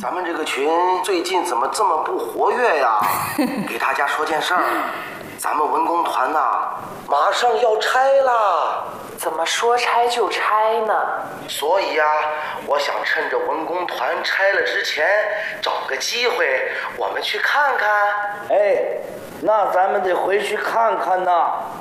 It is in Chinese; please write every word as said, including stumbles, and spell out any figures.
咱们这个群最近怎么这么不活跃呀？给大家说件事儿，咱们文工团呐、啊，马上要拆啦。 怎么说拆就拆呢？ 所以呀、啊，我想趁着文工团拆了之前，找个机会，我们去看看。 哎，那咱们得回去看看呐。